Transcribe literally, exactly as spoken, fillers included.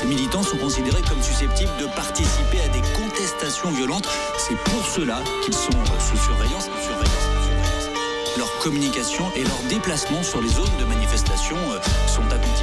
Ces militants sont considérés comme susceptibles de participer à des contestations violentes. C'est pour cela qu'ils sont sous surveillance. Leur communication et leurs déplacements sur les zones de manifestation sont attentifs.